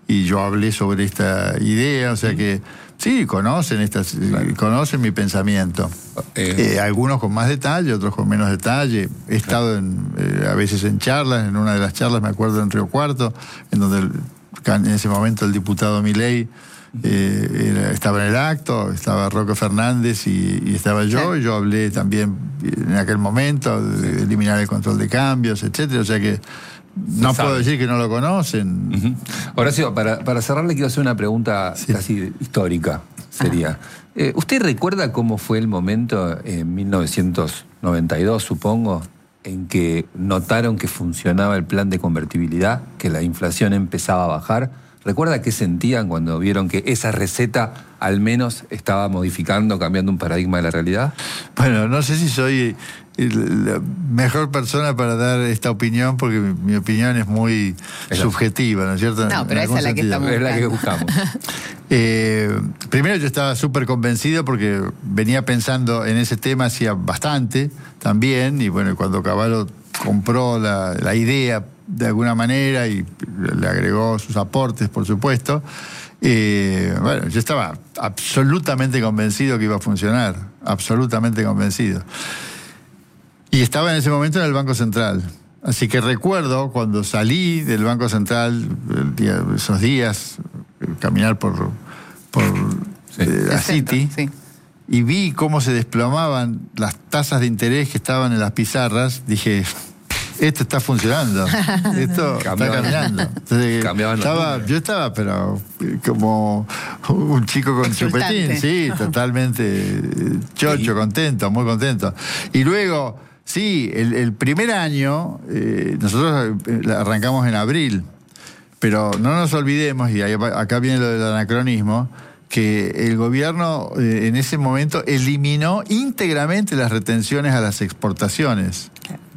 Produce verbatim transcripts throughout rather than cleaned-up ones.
y yo hablé sobre esta idea, o sea que sí, conocen estas, claro. conocen mi pensamiento. Eh, eh, algunos con más detalle, otros con menos detalle. He estado en, eh, a veces en charlas, en una de las charlas me acuerdo en Río Cuarto, en donde el, en ese momento el diputado Milei eh, era, estaba en el acto, estaba Roque Fernández y, y estaba yo, sí. y yo hablé también en aquel momento de eliminar el control de cambios, etcétera, o sea que no puedo decir que no lo conocen. Uh-huh. Horacio, para, para cerrar le quiero hacer una pregunta sí. casi histórica, sería. Eh, ¿Usted recuerda cómo fue el momento en mil novecientos noventa y dos, supongo, en que notaron que funcionaba el plan de convertibilidad, que la inflación empezaba a bajar? ¿Recuerda qué sentían cuando vieron que esa receta al menos estaba modificando, cambiando un paradigma de la realidad? Bueno, no sé si soy la mejor persona para dar esta opinión, porque mi, mi opinión es muy esa. subjetiva, ¿no es cierto? No, pero esa es la que estamos es la que buscamos. eh, primero yo estaba súper convencido porque venía pensando en ese tema hacía bastante también, y bueno, cuando Cavallo compró la, la idea de alguna manera y le agregó sus aportes, por supuesto, eh, bueno, yo estaba absolutamente convencido que iba a funcionar, absolutamente convencido. Y estaba en ese momento en el Banco Central. Así que recuerdo cuando salí del Banco Central, el día, esos días, caminar por, por sí. eh, la City, sí. y vi cómo se desplomaban las tasas de interés que estaban en las pizarras, dije, esto está funcionando, esto Cambiaban. está caminando. Entonces, estaba, yo estaba, pero como un chico con chupetín, sí, totalmente chocho, contento, muy contento. Y luego, sí, el, el primer año, eh, nosotros arrancamos en abril, pero no nos olvidemos, y ahí, acá viene lo del anacronismo, que el gobierno eh, en ese momento eliminó íntegramente las retenciones a las exportaciones.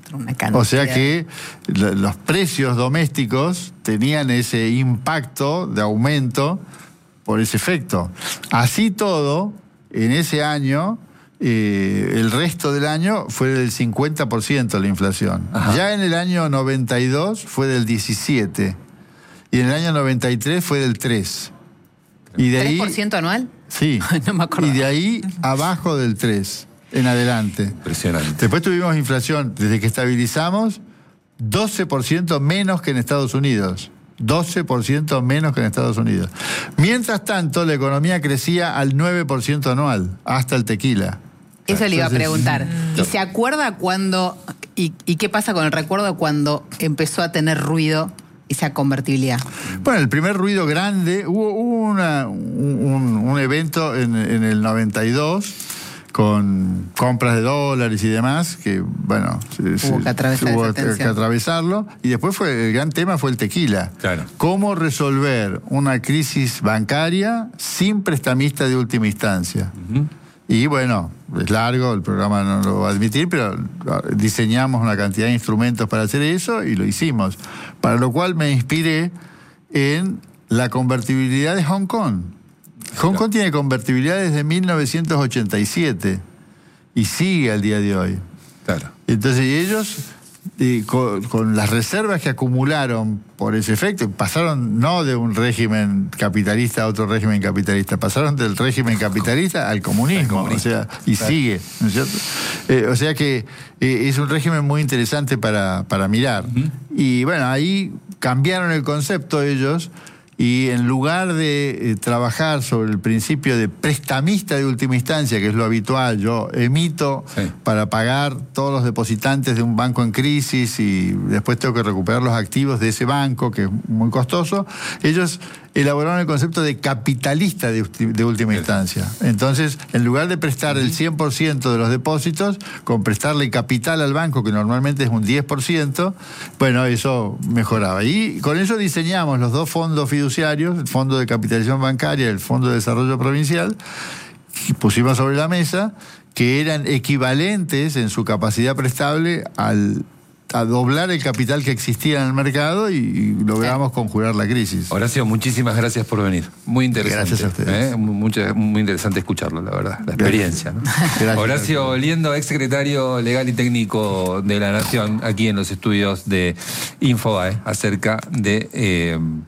O sea que los precios domésticos tenían ese impacto de aumento por ese efecto. Así todo, en ese año, eh, el resto del año fue del cincuenta por ciento la inflación. Ajá. Ya en el año noventa y dos fue del diecisiete por ciento y en el año noventa y tres fue del tres por ciento. Y de ahí, ¿tres por ciento anual? Sí. No me acuerdo. Y de ahí abajo del tres por ciento. En adelante. Impresionante. Después tuvimos inflación, desde que estabilizamos, doce por ciento menos que en Estados Unidos. doce por ciento menos que en Estados Unidos. Mientras tanto, la economía crecía al nueve por ciento anual, hasta el tequila. Eso le iba a preguntar. ¿Y se acuerda cuando, y, y qué pasa con el recuerdo cuando empezó a tener ruido esa convertibilidad? Bueno, el primer ruido grande, hubo, hubo una, un, un evento en, en el noventa y dos, con compras de dólares y demás, que bueno, hubo, que, atravesar hubo que atravesarlo, y después fue el gran tema fue el tequila. Claro. ¿Cómo resolver una crisis bancaria sin prestamista de última instancia? Uh-huh. Y bueno, es largo, el programa no lo va a admitir, pero diseñamos una cantidad de instrumentos para hacer eso y lo hicimos. Para lo cual me inspiré en la convertibilidad de Hong Kong. Hong Kong tiene convertibilidad desde mil novecientos ochenta y siete y sigue al día de hoy. Claro. Entonces ellos, eh, con, con las reservas que acumularon por ese efecto, pasaron no de un régimen capitalista a otro régimen capitalista, pasaron del régimen capitalista al comunismo, al comunismo. O sea, y claro. sigue, ¿no es cierto? Eh, o sea que eh, es un régimen muy interesante para, para mirar. Uh-huh. Y bueno, ahí cambiaron el concepto ellos. Y en lugar de eh, trabajar sobre el principio de prestamista de última instancia, que es lo habitual, yo emito sí. para pagar todos los depositantes de un banco en crisis y después tengo que recuperar los activos de ese banco, que es muy costoso, ellos elaboraron el concepto de capitalista de, de última sí. instancia. Entonces, en lugar de prestar el cien por ciento de los depósitos, con prestarle capital al banco, que normalmente es un diez por ciento, bueno, eso mejoraba. Y con eso diseñamos los dos fondos fiduciarios, el Fondo de Capitalización Bancaria y el Fondo de Desarrollo Provincial, y pusimos sobre la mesa que eran equivalentes en su capacidad prestable al a doblar el capital que existía en el mercado y, y logramos sí. conjurar la crisis. Horacio, muchísimas gracias por venir. Muy interesante. Gracias a ustedes. ¿eh? Muy, muy interesante escucharlo, la verdad. La experiencia, ¿no? Gracias. Horacio Liendo, ex secretario legal y técnico de la Nación, aquí en los estudios de Infobae, acerca de... Eh,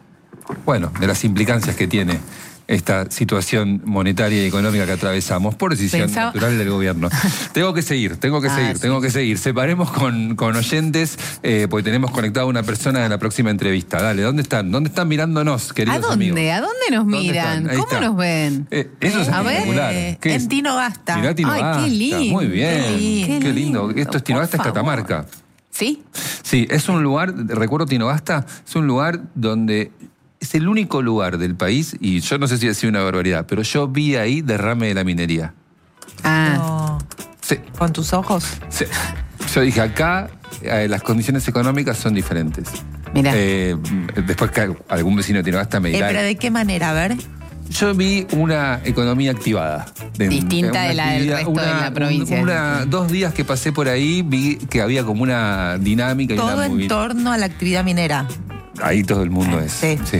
bueno, de las implicancias que tiene esta situación monetaria y económica que atravesamos por decisión Pensaba... natural del gobierno. Tengo que seguir, tengo que ah, seguir, sí. tengo que seguir. Separemos con, con oyentes, eh, porque tenemos conectada a una persona en la próxima entrevista. Dale, ¿dónde están? ¿Dónde están mirándonos, queridos amigos? ¿A dónde? amigos? ¿A dónde nos miran? ¿Cómo está. nos ven? Eh, eso es a espectacular. Ver, ¿Qué en es? Tinogasta. Mirá Tinogasta. Ay, qué lindo. Muy bien, qué lindo. Qué lindo. Esto es Tinogasta, es Catamarca. ¿Sí? Sí, es un lugar, recuerdo Tinogasta, es un lugar donde... Es el único lugar del país, y yo no sé si ha sido una barbaridad, pero yo vi ahí derrame de la minería. Ah. No. Sí. ¿Con tus ojos? Sí. Yo dije, acá eh, las condiciones económicas son diferentes. Mira. Eh, después que algún vecino de Tinogasta me dirá... Eh, ¿Pero de qué manera? A ver... Yo vi una economía activada. De, Distinta de la del resto una, de la provincia. Una, dos días que pasé por ahí vi que había como una dinámica. Todo y una en torno a la actividad minera. Ahí todo el mundo es. Sí. Sí.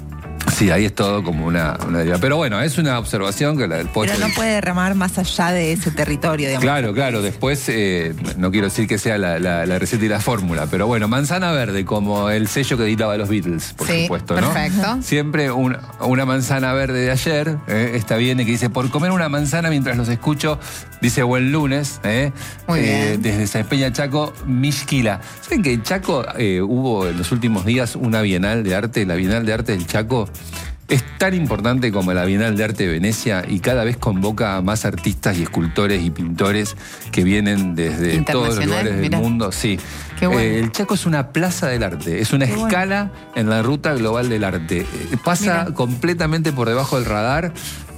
Sí, ahí es todo como una, una... Pero bueno, es una observación que la del pocho... Pero no puede remar más allá de ese territorio, digamos. Claro, claro. Después, eh, no quiero decir que sea la, la, la receta y la fórmula, pero bueno, manzana verde, como el sello que editaba los Beatles, por sí, supuesto, ¿no? Perfecto. Siempre un, una manzana verde de ayer, eh, está bien, que dice, por comer una manzana mientras los escucho, dice buen lunes, eh, Muy bien. Eh, desde Sáenz Peña, Chaco, Mixquila. ¿Saben que en Chaco eh, hubo en los últimos días una Bienal de Arte? La Bienal de Arte del Chaco es tan importante como la Bienal de Arte de Venecia y cada vez convoca a más artistas y escultores y pintores que vienen desde todos los lugares del mundo. Sí. Qué bueno. eh, el Chaco es una plaza del arte, es una Qué escala bueno. en la ruta global del arte. Eh, pasa Mira. completamente por debajo del radar.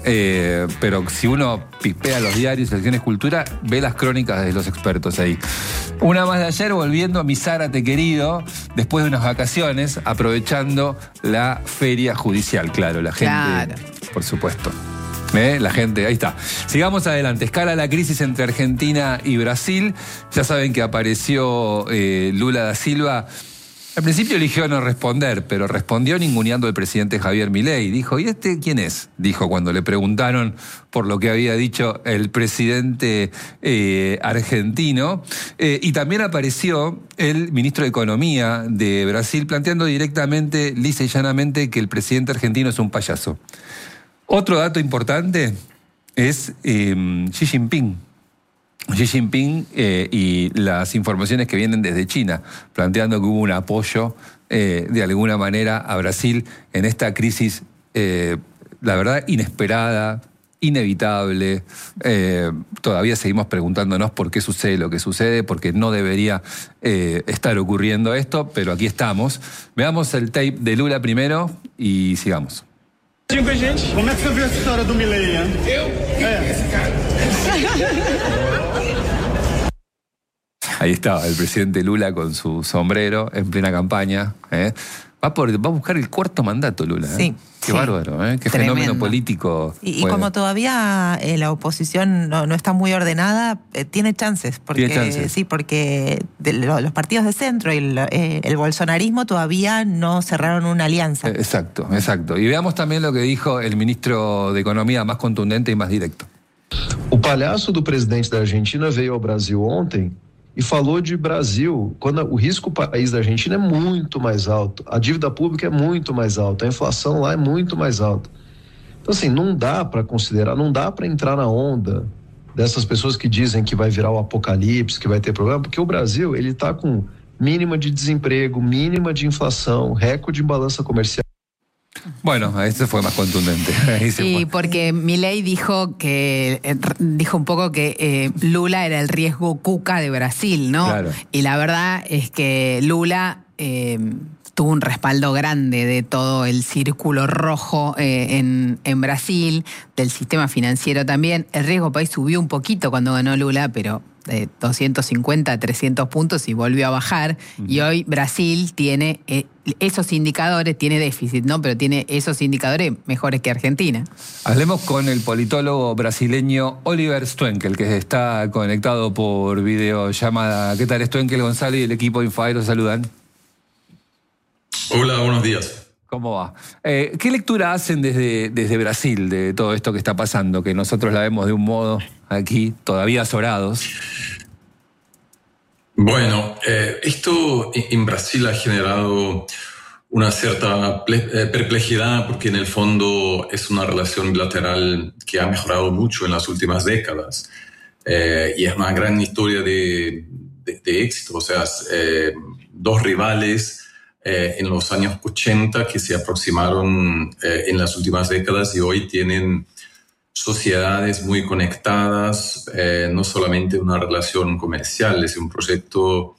Eh, pero si uno pispea los diarios, Secciones Cultura, ve las crónicas de los expertos ahí. Una más de ayer, volviendo a mi Zárate querido, después de unas vacaciones, aprovechando la feria judicial, claro, la gente, claro. por supuesto. ¿Eh? La gente, ahí está. Sigamos adelante. Escala la crisis entre Argentina y Brasil. Ya saben que apareció eh, Lula da Silva. Al principio eligió no responder, pero respondió ninguneando al presidente Javier Milei. Dijo, ¿y este quién es? Dijo cuando le preguntaron por lo que había dicho el presidente eh, argentino. Eh, y también apareció el ministro de Economía de Brasil planteando directamente, lisa y llanamente, que el presidente argentino es un payaso. Otro dato importante es eh, Xi Jinping. Xi Jinping eh, y las informaciones que vienen desde China, planteando que hubo un apoyo eh, de alguna manera a Brasil en esta crisis, eh, la verdad, inesperada, inevitable. Eh, todavía seguimos preguntándonos por qué sucede lo que sucede, porque no debería eh, estar ocurriendo esto, pero aquí estamos. Veamos el tape de Lula primero y sigamos. Cinco gente. Como é que você viu essa história do Milei, hein? Eu? É. Esse cara. Ahí estaba el presidente Lula con su sombrero en plena campaña. ¿eh? Va, por, va a buscar el cuarto mandato, Lula. ¿eh? Sí. Qué sí. bárbaro, ¿eh? Qué Tremendo. Fenómeno político. Y, y como todavía eh, la oposición no, no está muy ordenada, eh, tiene chances. Porque, ¿Tiene chances? Sí, porque de, lo, los partidos de centro y el, eh, el bolsonarismo todavía no cerraron una alianza. Eh, exacto, exacto. Y veamos también lo que dijo el ministro de Economía, más contundente y más directo. O palhaço do presidente da Argentina veio ao Brasil ontem e falou de Brasil, quando o risco país da Argentina é muito mais alto, a dívida pública é muito mais alta, a inflação lá é muito mais alta. Então, assim, não dá para considerar, não dá para entrar na onda dessas pessoas que dizem que vai virar o apocalipse, que vai ter problema, porque o Brasil, ele está com mínima de desemprego, mínima de inflação, recorde em balança comercial. Bueno, ese fue más contundente. Ahí se sí, fue. Porque Milei dijo que eh, dijo un poco que eh, Lula era el riesgo cuca de Brasil, ¿no? Claro. Y la verdad es que Lula eh, tuvo un respaldo grande de todo el círculo rojo eh, en, en Brasil, del sistema financiero también. El riesgo país subió un poquito cuando ganó Lula, pero de doscientos cincuenta a trescientos puntos y volvió a bajar. Uh-huh. Y hoy Brasil tiene eh, esos indicadores, tiene déficit, ¿no? Pero tiene esos indicadores mejores que Argentina. Hablemos con el politólogo brasileño Oliver Stuenkel, que está conectado por videollamada. ¿Qué tal, Stuenkel, Gonzalo y el equipo de Infobae? Los saludan. Hola, buenos días. ¿Cómo va? Eh, ¿Qué lectura hacen desde, desde Brasil de todo esto que está pasando? Que nosotros la vemos de un modo aquí, todavía azorados. Bueno, eh, esto en Brasil ha generado una cierta perplejidad porque en el fondo es una relación bilateral que ha mejorado mucho en las últimas décadas eh, y es una gran historia de, de, de éxito. O sea, eh, dos rivales eh, en los años ochenta que se aproximaron eh, en las últimas décadas y hoy tienen sociedades muy conectadas, eh, no solamente una relación comercial, es un proyecto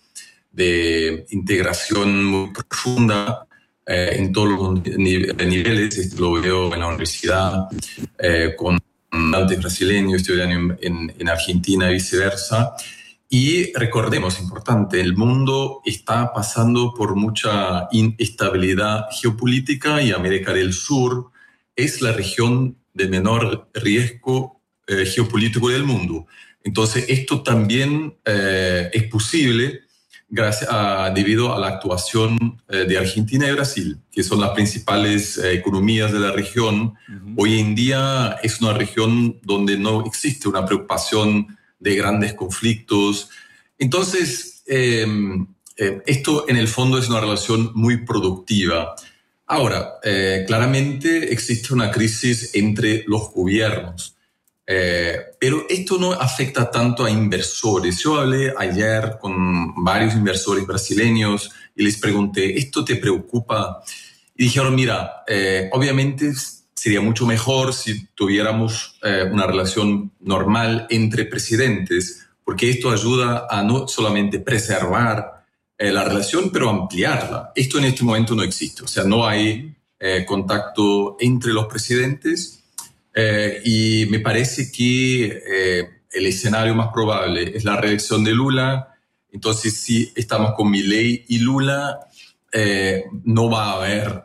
de integración muy profunda eh, en todos los niveles. Esto lo veo en la universidad eh, con estudiantes brasileños, estudiando en, en Argentina y viceversa. Y recordemos, importante, el mundo está pasando por mucha inestabilidad geopolítica y América del Sur es la región de menor riesgo eh, geopolítico del mundo. Entonces, esto también eh, es posible gracias a, debido a la actuación eh, de Argentina y Brasil, que son las principales eh, economías de la región. Uh-huh. Hoy en día es una región donde no existe una preocupación de grandes conflictos. Entonces, eh, eh, esto en el fondo es una relación muy productiva. Ahora, eh, claramente existe una crisis entre los gobiernos, eh, pero esto no afecta tanto a inversores. Yo hablé ayer con varios inversores brasileños y les pregunté, ¿esto te preocupa? Y dijeron, mira, eh, obviamente sería mucho mejor si tuviéramos eh, una relación normal entre presidentes, porque esto ayuda a no solamente preservar Eh, la relación, pero ampliarla. Esto en este momento no existe. O sea, no hay eh, contacto entre los presidentes eh, y me parece que eh, el escenario más probable es la reelección de Lula. Entonces, si estamos con Milei y Lula, eh, no va a haber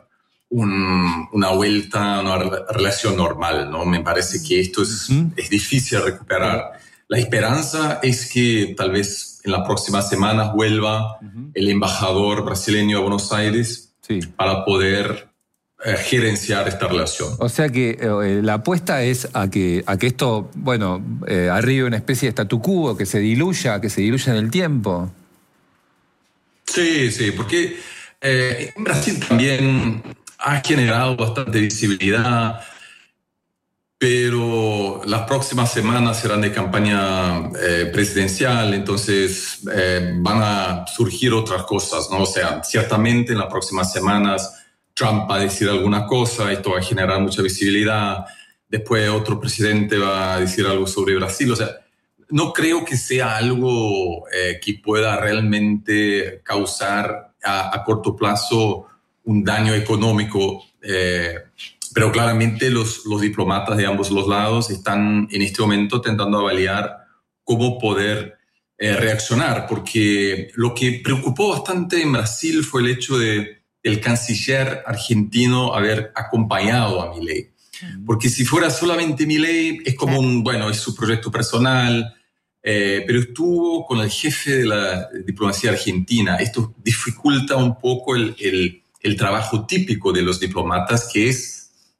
un, una vuelta, una re- relación normal, ¿no? Me parece que esto es, uh-huh. es difícil de recuperar. La esperanza es que tal vez en las próximas semanas vuelva uh-huh. el embajador brasileño a Buenos Aires sí. para poder eh, gerenciar esta relación. O sea que eh, la apuesta es a que, a que esto, bueno, eh, arribe una especie de statu quo, que se diluya, que se diluya en el tiempo. Sí, sí, porque eh, en Brasil también ha generado bastante visibilidad, pero las próximas semanas serán de campaña eh, presidencial, entonces eh, van a surgir otras cosas, ¿no? O sea, ciertamente en las próximas semanas Trump va a decir alguna cosa, esto va a generar mucha visibilidad, después otro presidente va a decir algo sobre Brasil, o sea, no creo que sea algo eh, que pueda realmente causar a, a corto plazo un daño económico, eh, pero claramente los, los diplomatas de ambos los lados están en este momento tentando avaliar cómo poder eh, reaccionar, porque lo que preocupó bastante en Brasil fue el hecho de el canciller argentino haber acompañado a Milei. Porque si fuera solamente Milei, es como un, bueno, es su proyecto personal, eh, pero estuvo con el jefe de la diplomacia argentina. Esto dificulta un poco el, el, el trabajo típico de los diplomatas, que es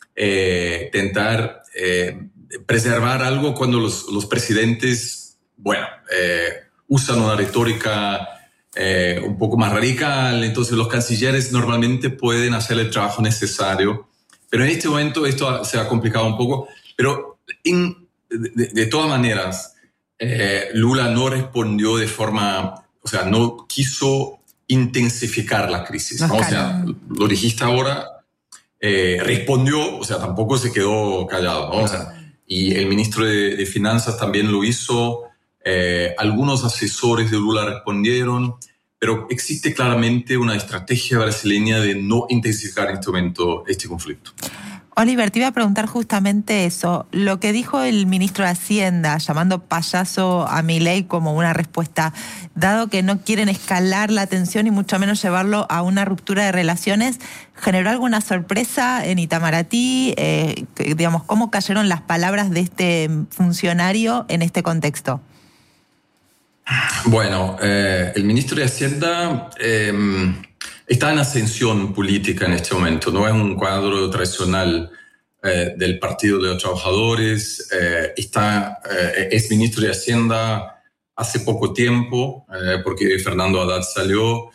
Eh, intentar eh, preservar algo cuando los, los presidentes, bueno, eh, usan una retórica eh, un poco más radical, entonces los cancilleres normalmente pueden hacer el trabajo necesario, pero en este momento esto se ha complicado un poco, pero en, de, de todas maneras, eh, Lula no respondió de forma, o sea, no quiso intensificar la crisis, ¿no? O sea, lo dijiste ahora, Eh, respondió, o sea, tampoco se quedó callado, ¿no? O sea, y el ministro de, de Finanzas también lo hizo, eh, algunos asesores de Lula respondieron, pero existe claramente una estrategia brasileña de no intensificar en este momento este conflicto. Oliver, te iba a preguntar justamente eso. Lo que dijo el ministro de Hacienda, llamando payaso a Milei como una respuesta, dado que no quieren escalar la tensión y mucho menos llevarlo a una ruptura de relaciones, ¿generó alguna sorpresa en Itamaraty? Eh, digamos, ¿cómo cayeron las palabras de este funcionario en este contexto? Bueno, eh, el ministro de Hacienda eh, está en ascensión política en este momento, no es un cuadro tradicional eh, del Partido de los Trabajadores, eh, está, eh, es ministro de Hacienda hace poco tiempo, eh, porque Fernando Haddad salió,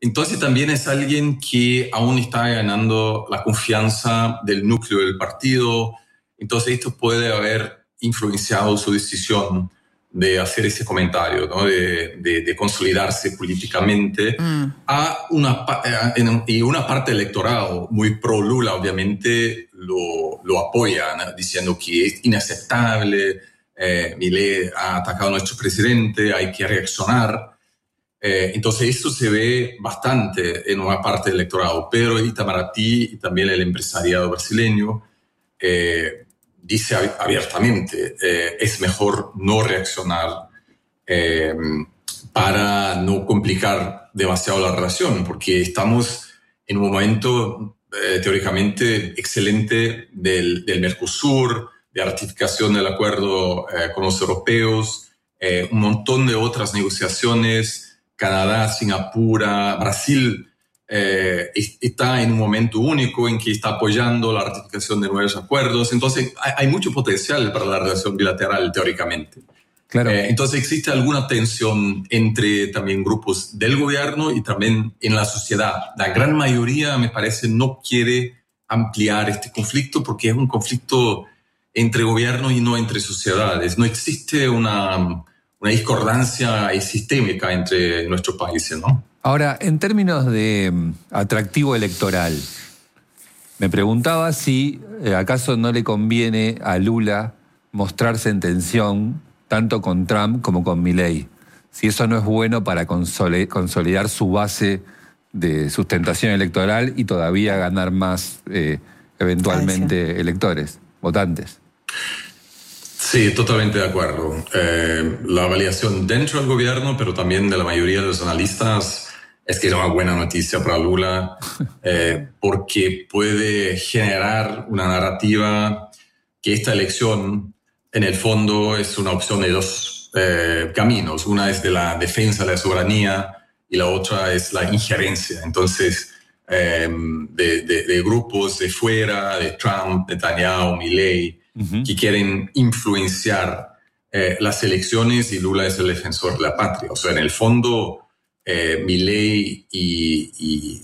entonces también es alguien que aún está ganando la confianza del núcleo del partido. Entonces esto puede haber influenciado su decisión de hacer ese comentario, ¿no? de, de, de consolidarse políticamente mm. a una, y una parte del electorado muy pro Lula obviamente lo, lo apoya, ¿no? Diciendo que es inaceptable, eh, Milei ha atacado a nuestro presidente, hay que reaccionar. Eh, entonces esto se ve bastante en una parte del electorado, pero Itamaraty y también el empresariado brasileño eh, dice abiertamente, eh, es mejor no reaccionar eh, para no complicar demasiado la relación, porque estamos en un momento eh, teóricamente excelente del, del Mercosur, de ratificación del acuerdo eh, con los europeos, eh, un montón de otras negociaciones, Canadá, Singapur, Brasil. Eh, está en un momento único en que está apoyando la ratificación de nuevos acuerdos. Entonces, hay, hay mucho potencial para la relación bilateral, teóricamente. Claro. Eh, entonces, existe alguna tensión entre también grupos del gobierno y también en la sociedad. La gran mayoría, me parece, no quiere ampliar este conflicto porque es un conflicto entre gobierno y no entre sociedades. No existe una, una discordancia sistémica entre nuestros países, ¿no? Ahora, en términos de atractivo electoral, me preguntaba si eh, acaso no le conviene a Lula mostrarse en tensión tanto con Trump como con Milei. Si eso no es bueno para consoli- consolidar su base de sustentación electoral y todavía ganar más eh, eventualmente Ay, sí. electores, votantes. Sí, totalmente de acuerdo. Eh, la avaliación dentro del gobierno, pero también de la mayoría de los analistas, es que es una buena noticia para Lula eh, porque puede generar una narrativa que esta elección en el fondo es una opción de dos eh, caminos. Una es de la defensa de la soberanía y la otra es la injerencia. Entonces, eh, de, de, de grupos de fuera, de Trump, Netanyahu, Milei, uh-huh. que quieren influenciar eh, las elecciones, y Lula es el defensor de la patria. O sea, en el fondo, Eh, Milei y, y,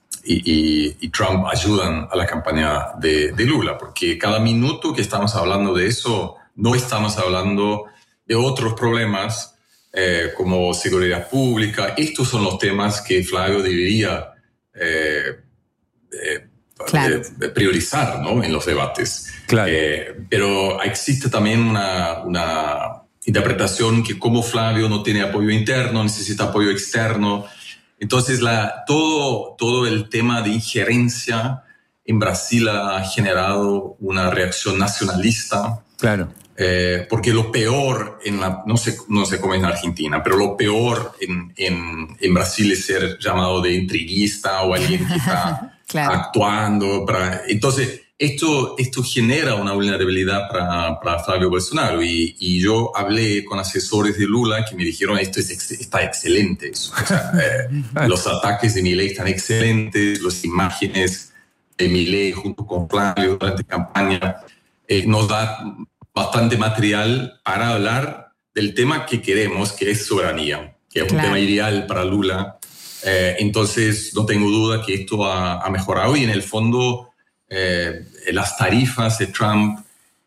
y, y Trump ayudan a la campaña de, de Lula, porque cada minuto que estamos hablando de eso, no estamos hablando de otros problemas eh, como seguridad pública. Estos son los temas que Flavio debería eh, eh, claro. eh, priorizar, ¿no? En los debates. Claro. Eh, pero existe también una... una interpretación que como Flavio no tiene apoyo interno, necesita apoyo externo. Entonces, la, todo, todo el tema de injerencia en Brasil ha generado una reacción nacionalista. Claro. Eh, porque lo peor, en la, no, sé, no sé cómo es en Argentina, pero lo peor en, en, en Brasil es ser llamado de intriguista o alguien que está claro. actuando. Para, entonces, Esto, esto genera una vulnerabilidad para, para Flavio Bolsonaro y, y yo hablé con asesores de Lula que me dijeron esto es ex, está excelente. Eso. O sea, eh, los ataques de Milei están excelentes, las imágenes de Milei junto con Flavio durante campaña eh, nos da bastante material para hablar del tema que queremos, que es soberanía, que es claro. un tema ideal para Lula. Eh, entonces no tengo duda que esto ha, ha mejorado y en el fondo Eh, las tarifas de Trump,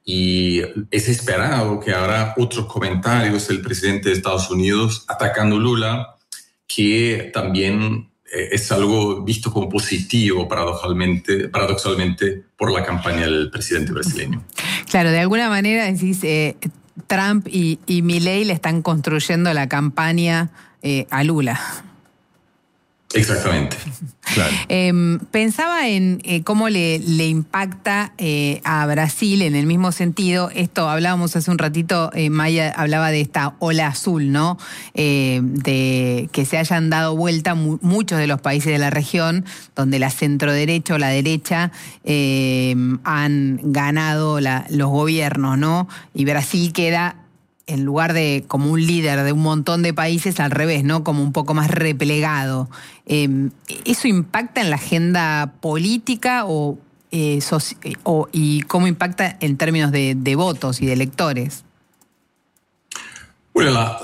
y es esperado que habrá otros comentarios del presidente de Estados Unidos atacando Lula, que también eh, es algo visto como positivo paradojalmente, paradoxalmente por la campaña del presidente brasileño. Claro, de alguna manera decís, eh, Trump y, y Milei le están construyendo la campaña eh, a Lula. Exactamente. Claro. Eh, pensaba en eh, cómo le, le impacta eh, a Brasil en el mismo sentido. Esto hablábamos hace un ratito, eh, Maya hablaba de esta ola azul, ¿no? Eh, de que se hayan dado vuelta mu- muchos de los países de la región, donde la centroderecha o la derecha eh, han ganado la, los gobiernos, ¿no? Y Brasil queda en lugar de como un líder de un montón de países, al revés, ¿no? Como un poco más replegado. Eh, ¿Eso impacta en la agenda política o, eh, soci- o y cómo impacta en términos de, de votos y de electores? Bueno, la,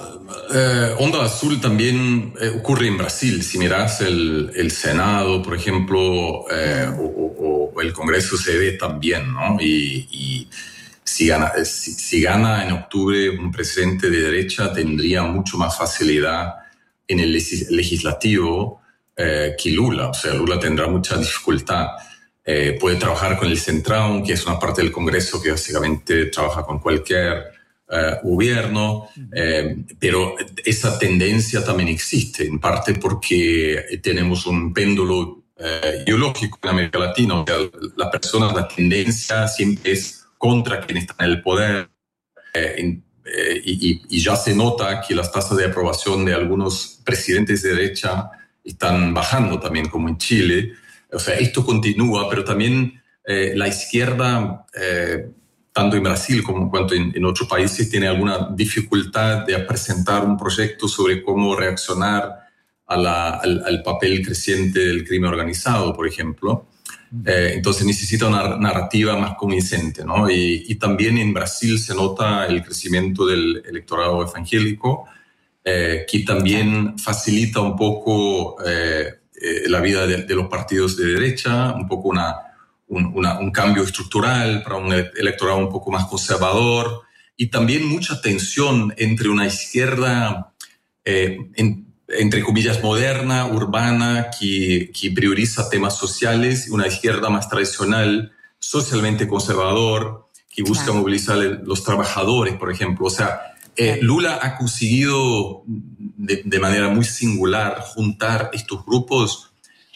eh, onda azul también eh, ocurre en Brasil. Si miras el, el Senado, por ejemplo, eh, o, o, o el Congreso se ve también, ¿no? Y, y si, gana, si, si gana en octubre un presidente de derecha, tendría mucho más facilidad en el legislativo eh, que Lula. O sea, Lula tendrá mucha dificultad. Eh, puede trabajar con el Centrão, que es una parte del Congreso que básicamente trabaja con cualquier eh, gobierno, eh, pero esa tendencia también existe, en parte porque tenemos un péndulo eh, ideológico en América Latina. O sea, la persona, la tendencia siempre es contra quien está en el poder, eh, en, eh, y, y ya se nota que las tasas de aprobación de algunos presidentes de derecha están bajando también, como en Chile. O sea, esto continúa, pero también eh, la izquierda, eh, tanto en Brasil como cuanto en, en otros países, tiene alguna dificultad de presentar un proyecto sobre cómo reaccionar a la, al, al papel creciente del crimen organizado, por ejemplo. Eh, entonces necesita una narrativa más convincente, ¿no? Y, y también en Brasil se nota el crecimiento del electorado evangélico, eh, que también facilita un poco eh, eh, la vida de, de los partidos de derecha, un poco una, un, una, un cambio estructural para un electorado un poco más conservador, y también mucha tensión entre una izquierda eh, en, entre comillas, moderna, urbana, que, que prioriza temas sociales, y una izquierda más tradicional, socialmente conservador, que busca claro. movilizar los trabajadores, por ejemplo. O sea, eh, Lula ha conseguido de, de manera muy singular juntar estos grupos,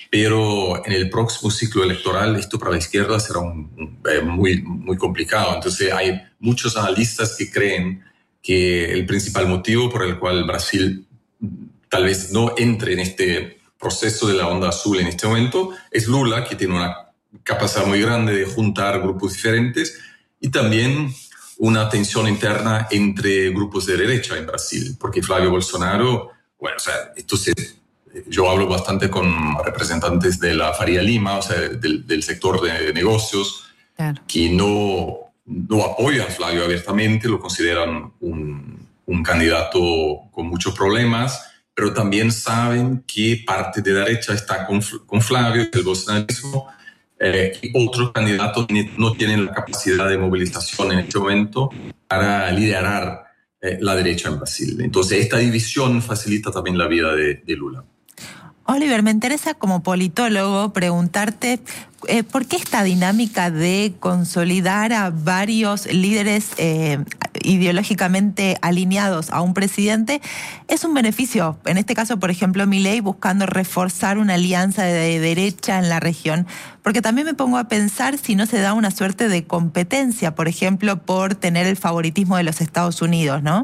pero en el próximo ciclo electoral esto para la izquierda será un, un, eh, muy, muy complicado. Entonces hay muchos analistas que creen que el principal motivo por el cual Brasil tal vez no entre en este proceso de la onda azul en este momento es Lula, que tiene una capacidad muy grande de juntar grupos diferentes, y también una tensión interna entre grupos de derecha en Brasil, porque Flavio Bolsonaro, bueno, o sea, esto se, yo hablo bastante con representantes de la Faria Lima, o sea, del, del sector de negocios, claro. que no, no apoyan a Flavio abiertamente, lo consideran un, un candidato con muchos problemas, pero también saben que parte de la derecha está con, con Flavio, el bolsonarismo, eh, y otros candidatos no tienen la capacidad de movilización en este momento para liderar eh, la derecha en Brasil. Entonces, esta división facilita también la vida de, de Lula. Oliver, me interesa como politólogo preguntarte eh, por qué esta dinámica de consolidar a varios líderes eh, ideológicamente alineados a un presidente es un beneficio. En este caso, por ejemplo, Milei buscando reforzar una alianza de derecha en la región. Porque también me pongo a pensar si no se da una suerte de competencia, por ejemplo, por tener el favoritismo de los Estados Unidos, ¿no?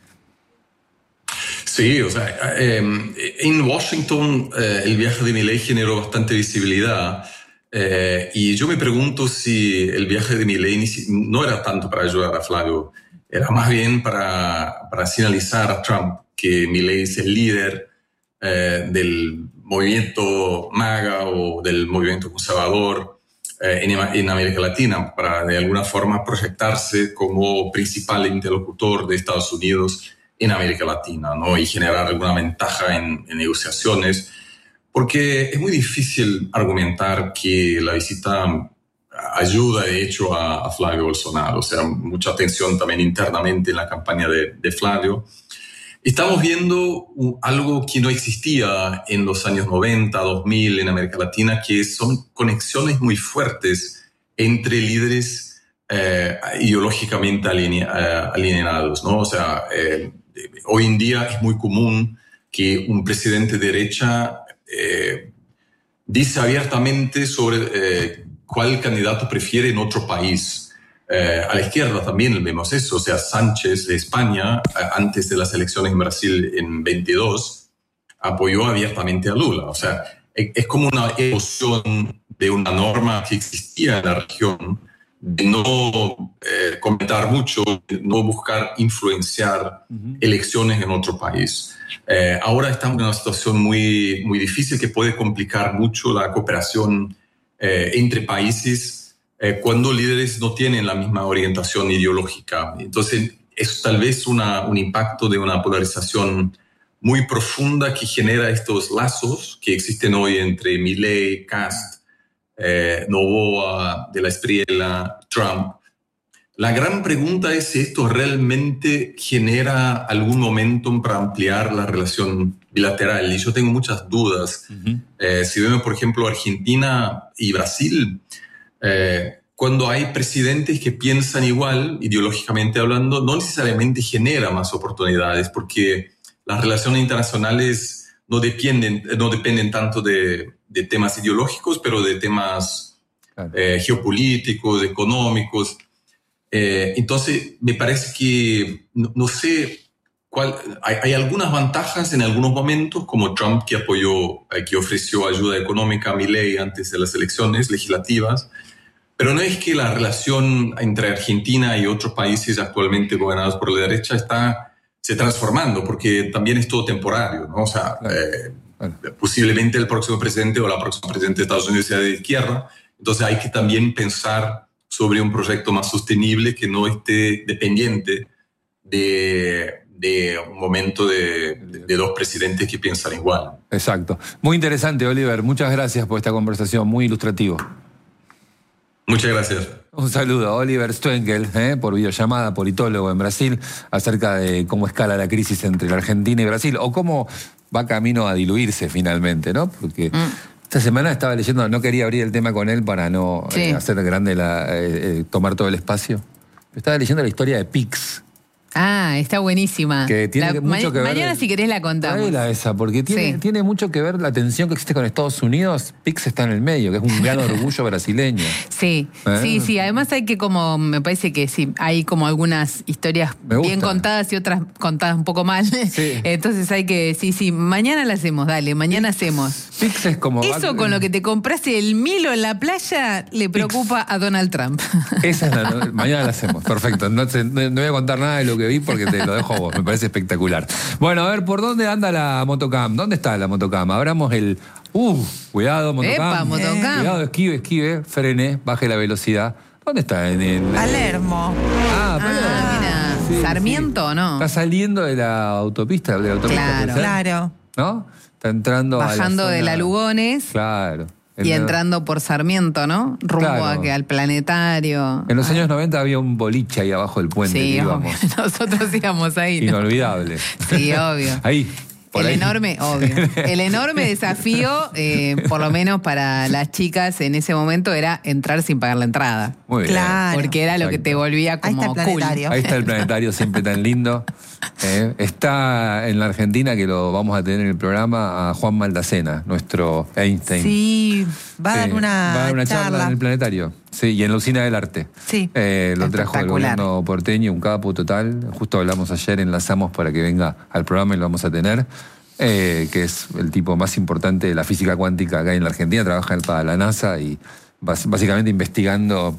Sí, o sea, eh, en Washington eh, el viaje de Milei generó bastante visibilidad, eh, y yo me pregunto si el viaje de Milei no era tanto para ayudar a Flavio, era más bien para, para señalizar a Trump que Milei es el líder eh, del movimiento MAGA o del movimiento conservador eh, en, en América Latina, para de alguna forma proyectarse como principal interlocutor de Estados Unidos en América Latina, ¿no? Y generar alguna ventaja en, en negociaciones, porque es muy difícil argumentar que la visita ayuda, de hecho, a, a Flavio Bolsonaro. O sea, mucha tensión también internamente en la campaña de, de Flavio. Estamos viendo algo que no existía en los años noventa, dos mil en América Latina, que son conexiones muy fuertes entre líderes eh, ideológicamente aline, uh, alineados, ¿no? O sea, eh, hoy en día es muy común que un presidente de derecha eh, dice abiertamente sobre eh, cuál candidato prefiere en otro país. Eh, a la izquierda también vemos eso. O sea, Sánchez de España, eh, antes de las elecciones en Brasil en veintidós, apoyó abiertamente a Lula. O sea, es, es como una evolución de una norma que existía en la región, de no eh, comentar mucho, de no buscar influenciar uh-huh. elecciones en otro país. Eh, ahora estamos en una situación muy, muy difícil que puede complicar mucho la cooperación eh, entre países eh, cuando líderes no tienen la misma orientación ideológica. Entonces, es tal vez una, un impacto de una polarización muy profunda que genera estos lazos que existen hoy entre Milei, Kast, eh, Noboa, De la Espriella, Trump. La gran pregunta es si esto realmente genera algún momentum para ampliar la relación bilateral. Y yo tengo muchas dudas. Uh-huh. Eh, si vemos, por ejemplo, Argentina y Brasil, eh, cuando hay presidentes que piensan igual, ideológicamente hablando, no necesariamente genera más oportunidades, porque las relaciones internacionales no dependen, no dependen tanto de, de temas ideológicos, pero de temas claro. eh, geopolíticos, económicos. Eh, entonces, me parece que, no, no sé, cuál, hay, hay algunas ventajas en algunos momentos, como Trump que apoyó, eh, que ofreció ayuda económica a Milei antes de las elecciones legislativas, pero no es que la relación entre Argentina y otros países actualmente gobernados por la derecha está se transformando, porque también es todo temporario, ¿no? O sea, claro. eh, claro. posiblemente el próximo presidente o la próxima presidenta de Estados Unidos sea de izquierda, entonces hay que también pensar sobre un proyecto más sostenible que no esté dependiente de, de un momento de, de, de dos presidentes que piensan igual. Exacto. Muy interesante, Oliver. Muchas gracias por esta conversación, muy ilustrativo. Muchas gracias. Un saludo a Oliver Stuenkel, ¿eh? por videollamada, politólogo en Brasil, acerca de cómo escala la crisis entre la Argentina y Brasil, o cómo va camino a diluirse finalmente, ¿no? Porque... Mm. Esta semana estaba leyendo, no quería abrir el tema con él para no sí. eh, hacer grande, la, eh, eh, tomar todo el espacio. Estaba leyendo la historia de Pix. Ah, está buenísima. Que tiene la, mucho ma- que ver. Mañana, si querés, la contamos. Tráela esa, porque tiene, sí. tiene mucho que ver la tensión que existe con Estados Unidos. Pix está en el medio, que es un gran orgullo brasileño. Sí, ¿Eh? sí, sí. Además, hay que, como, me parece que sí, hay como algunas historias bien contadas y otras contadas un poco mal. Sí. Entonces, hay que, sí, sí. Mañana la hacemos, dale, mañana Pix, hacemos. Pix es como. Eso con lo que te compraste el Milo en la playa le preocupa Pix. a Donald Trump. Esa es la. Mañana la hacemos, perfecto. No, te, no, no voy a contar nada de lo que vi porque te lo dejo. Me parece espectacular. Bueno, a ver, ¿por dónde anda la motocam? ¿Dónde está la motocam? Abramos el... Uh, cuidado, motocam. Epa, motocam. Eh, cuidado, esquive, esquive, frene, baje la velocidad. ¿Dónde está? En el... Palermo. Ah, Palermo. Ah, mira. Sí, ¿Sarmiento o sí. no? Está saliendo de la autopista. De la autopista claro, claro. ¿No? Está entrando Bajando a la de la Lugones. Claro. Y entrando por Sarmiento, ¿no? Rumbo claro. a que al planetario. En los ah. años noventa había un boliche ahí abajo del puente. Sí, íbamos. Nosotros íbamos ahí. ¿no? Inolvidable. Sí, obvio. Ahí. El ahí. enorme, obvio. El enorme desafío, eh, por lo menos para las chicas en ese momento, era entrar sin pagar la entrada. Muy bien. Claro. Porque era Exacto. lo que te volvía como ahí está el planetario. cool. Ahí está el planetario, siempre tan lindo. Eh, está en la Argentina, que lo vamos a tener en el programa, a Juan Maldacena, nuestro Einstein. Sí, va a dar sí, una, va a dar una charla. charla en el planetario. Sí, y en la Usina del Arte. Sí. Eh, lo trajo el gobierno porteño, un capo total. Justo hablamos ayer, enlazamos para que venga al programa y lo vamos a tener. Eh, que es el tipo más importante de la física cuántica acá en la Argentina, trabaja para la NASA y básicamente investigando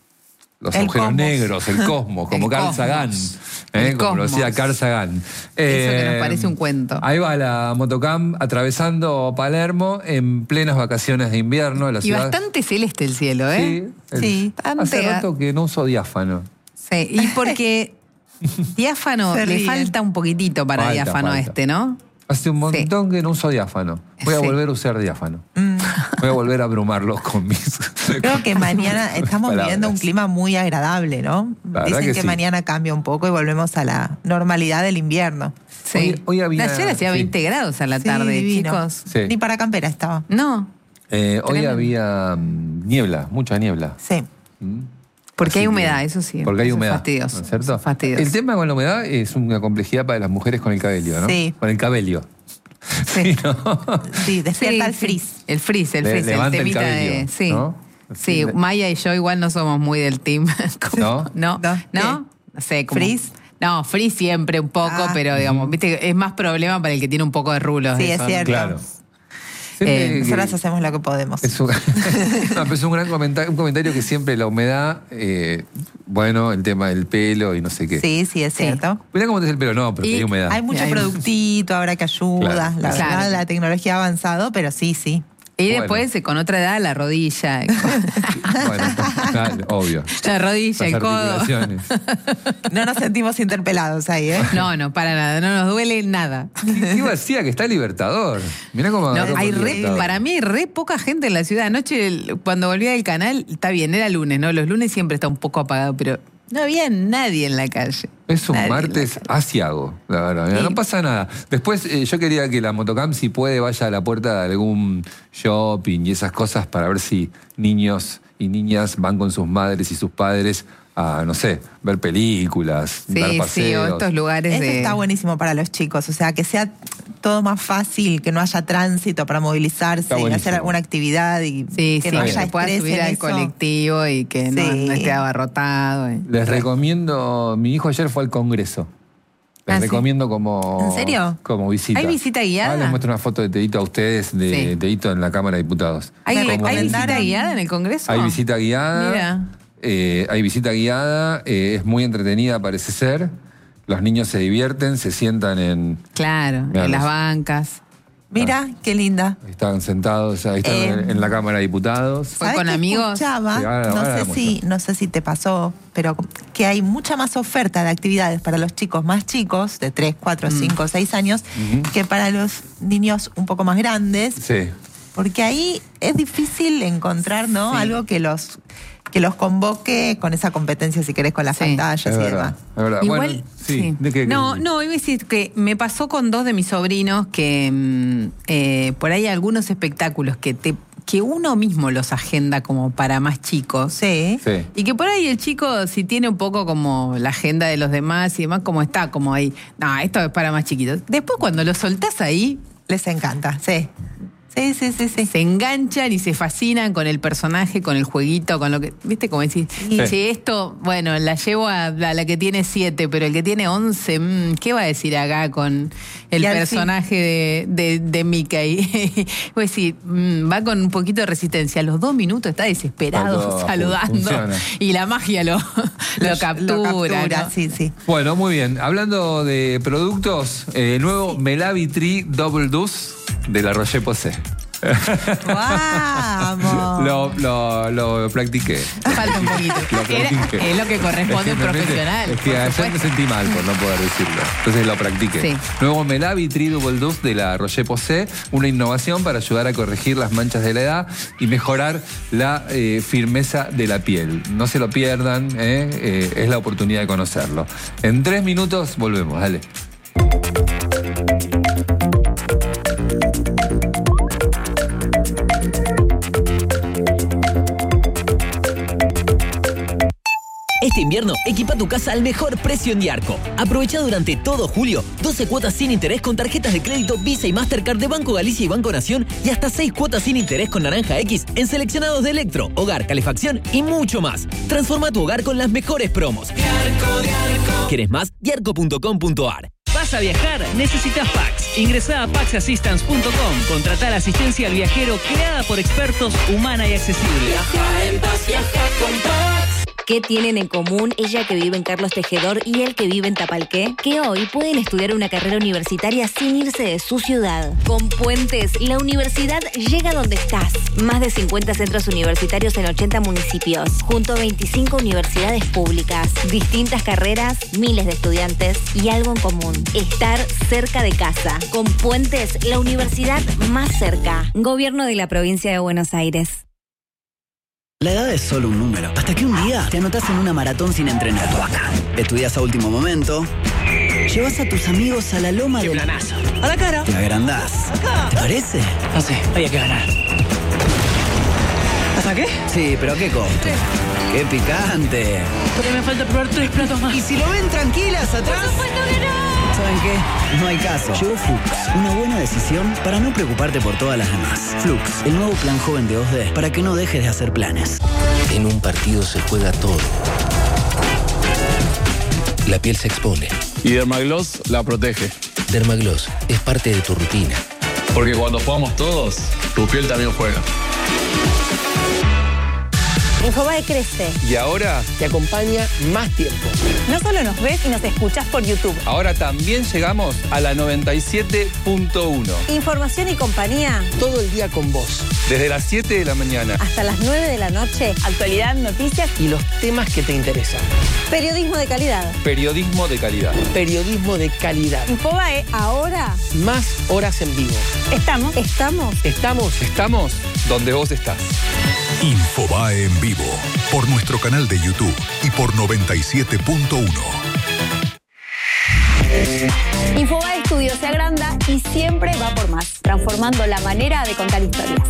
los el agujeros cosmos. negros, el cosmos, como el Carl cosmos. Sagan, eh, como cosmos. lo decía Carl Sagan. Eh, Eso que nos parece un cuento. Ahí va la motocam atravesando Palermo en plenas vacaciones de invierno. La y ciudad... bastante celeste el cielo, ¿eh? Sí. El... sí. Hace rato que no uso diáfano. Sí, y porque diáfano le falta un poquitito para falta, diáfano falta. este, ¿no? Hace un montón sí. que no uso diáfano. Voy a sí. volver a usar diáfano. Mm. Voy a volver a abrumarlos con mis... Creo que mañana estamos palabras. viviendo un clima muy agradable, ¿no? Dicen que, que sí. mañana cambia un poco y volvemos a la normalidad del invierno. Sí. Hoy, hoy había... Ayer hacía sí. veinte grados a la tarde, sí, chicos. Sí. Ni para campera estaba. No. Eh, hoy había niebla, mucha niebla. Sí. ¿Mm? Porque Así hay humedad, eso sí. Porque hay eso humedad. Es fastidioso. ¿No es cierto? Fastidioso. El tema con la humedad es una complejidad para las mujeres con el cabello, ¿no? Sí. Con el cabello. Sí, sí, ¿no? sí despierta sí, el frizz. Sí. El frizz, el frizz, Le, el temita el de. Sí, ¿no? sí. Maya y yo igual no somos muy del team. ¿No? ¿No? ¿No? ¿No? No sé, como. ¿Frizz? No, frizz siempre un poco, ah. pero digamos, viste, es más problema para el que tiene un poco de rulos. Sí, eso, es cierto. Claro. Eh, nosotras hacemos lo que podemos. Es un, no, es un gran comentario, un comentario que siempre la humedad, eh, bueno, el tema del pelo y no sé qué. Sí, sí, es cierto. Mirá cómo te es el pelo, no, pero hay humedad. Hay mucho hay productito ahora que ayuda. Claro. La verdad, claro. la tecnología ha avanzado, pero sí, sí. Y después, bueno, con otra edad, la rodilla. Bueno, claro, obvio. La rodilla, Las el codo. No nos sentimos interpelados ahí, ¿eh? No, no, para nada. No nos duele nada. ¿Qué decía? Que está Libertador. Mirá cómo no, agarró hay por re, Libertador. Para mí hay re poca gente en la ciudad. Anoche, cuando volví al canal, está bien, era lunes, ¿no? Los lunes siempre está un poco apagado, pero no había nadie en la calle. Es un nadie martes asiago, la verdad. Sí. No pasa nada. Después, eh, yo quería que la motocam, si puede, vaya a la puerta de algún shopping y esas cosas para ver si niños y niñas van con sus madres y sus padres a, no sé, ver películas, Sí, dar sí, paseos. o estos lugares Eso de... está buenísimo para los chicos, o sea, que sea todo más fácil, que no haya tránsito para movilizarse Está y buenísimo. hacer alguna actividad y Sí, que sí, no que haya se pueda estrés subir en al eso. colectivo y que no, Sí. no esté abarrotado. y- Les recomiendo, mi hijo ayer fue al Congreso. Les Ah, ¿sí? recomiendo como... ¿En serio? Como visita. ¿Hay visita guiada? Ah, les muestro una foto de Tedito a ustedes, de Sí. Tedito en la Cámara de Diputados. ¿Hay, Me ¿hay visita recomendaron- guiada en el Congreso? Hay visita guiada. Mira. eh, hay visita guiada. eh, es muy entretenida, parece ser. Los niños se divierten, se sientan en... Claro, Vean en las los- bancas. Mira, qué linda. Están sentados, ahí están Eh, en, en la Cámara de Diputados. ¿Fue ¿Sabés con qué amigos? escuchaba? Sí, ahora- no, ahora sé la si, no sé si te pasó, pero que hay mucha más oferta de actividades para los chicos más chicos, de tres, cuatro, cinco, seis años, que para los niños un poco más grandes, Sí. porque ahí es difícil encontrar, ¿no? Sí. Algo que los que los convoque con esa competencia, si querés, con las Sí. pantallas Es y verdad, demás. es verdad. Igual, Bueno, sí. sí. ¿De qué- no, qué- no, iba a decir que me pasó con dos de mis sobrinos que mm, eh, por ahí hay algunos espectáculos que te que uno mismo los agenda como para más chicos. Sí. Sí. Y que por ahí el chico, si tiene un poco como la agenda de los demás y demás, como está, como ahí, no, esto es para más chiquitos. Después cuando lo soltás ahí, Les encanta, sí. Sí, sí, sí, sí. se enganchan y se fascinan con el personaje, con el jueguito, con lo que, ¿viste? Como decís, Sí. che, esto, bueno, la llevo a, a la que tiene siete, pero el que tiene once, mmm, ¿qué va a decir acá con el Y al personaje de, de, de Mickey? Voy a decir, mm, va con un poquito de resistencia. A los dos minutos está desesperado, Está todo, saludando. funciona. Y la magia lo, lo captura. Lo captura, ¿no? sí, sí. Bueno, muy bien. Hablando de productos, eh, el nuevo Melavi Tree Double Deuce de la Rocher-Posay. ¡Vamos! Lo, lo, lo practiqué. Falta un poquito. Lo Era- practiqué. es lo que corresponde a un Es que realmente- profesional. Es que por ayer me supuesto. sentí mal por no poder decirlo. Entonces lo practiqué. Sí. Nuevo Melavi Tree Double Deuce de la Rocher-Posay, una innovación para ayudar a corregir las manchas de la edad y mejorar la eh, firmeza de la piel. No se lo pierdan, ¿eh? Eh, es la oportunidad de conocerlo. En tres minutos volvemos, dale. Este invierno, equipa tu casa al mejor precio en Diarco. Aprovecha durante todo julio doce cuotas sin interés con tarjetas de crédito Visa y Mastercard de Banco Galicia y Banco Nación y hasta seis cuotas sin interés con Naranja X en seleccionados de electro, hogar, calefacción y mucho más. Transforma tu hogar con las mejores promos. Diarco, Diarco. ¿Quieres más? diarco punto com punto ar. ¿Vas a viajar? Necesitas Pax. Ingresá a pax assistance punto com. Contratá la asistencia al viajero creada por expertos, humana y accesible. Viaja en paz, viaja con Pax. ¿Qué tienen en común ella que vive en Carlos Tejedor y él que vive en Tapalqué? Que hoy pueden estudiar una carrera universitaria sin irse de su ciudad. Con Puentes, la universidad llega donde estás. Más de cincuenta centros universitarios en ochenta municipios, junto a veinticinco universidades públicas. Distintas carreras, miles de estudiantes y algo en común: estar cerca de casa. Con Puentes, la universidad más cerca. Gobierno de la Provincia de Buenos Aires. La edad es solo un número. Hasta que un día te anotás en una maratón sin entrenar. Estudias a último momento. Llevas a tus amigos a la loma ¡Qué del... planazo! ¡A la cara! Te agrandás. Acá. ¿Te parece? No sé, había que ganar. ¿Hasta qué? Sí, pero ¿a qué costo? ¡Qué picante! Porque me falta probar tres platos más. Y si lo ven tranquilas atrás... ¿Saben qué? No hay caso. Llegó Flux, una buena decisión para no preocuparte por todas las demás. Flux, el nuevo plan joven de dos D para que no dejes de hacer planes. En un partido se juega todo. La piel se expone. Y Dermagloss la protege. Dermagloss es parte de tu rutina. Porque cuando jugamos todos, tu piel también juega. Infobae crece. Y ahora te acompaña más tiempo. No solo nos ves y nos escuchás por YouTube. Ahora también llegamos a la noventa y siete punto uno. Información y compañía. Todo el día con vos. Desde las siete de la mañana. Hasta las nueve de la noche. Actualidad, noticias y los temas que te interesan. Periodismo de calidad. Periodismo de calidad. Periodismo de calidad. Infobae, ahora. Más horas en vivo. Estamos. Estamos. Estamos. Estamos donde vos estás. Infobae en vivo. Por nuestro canal de YouTube y por noventa y siete punto uno. Infobae Estudio se agranda y siempre va por más, transformando la manera de contar historias.